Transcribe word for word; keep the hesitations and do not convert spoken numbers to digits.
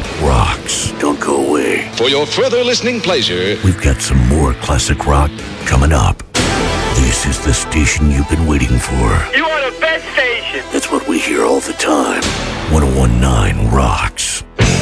rocks. Don't go away. For your further listening pleasure, we've got some more classic rock coming up. This is the station you've been waiting for. You are the best station. That's what we hear all the time. one oh one point nine Rock.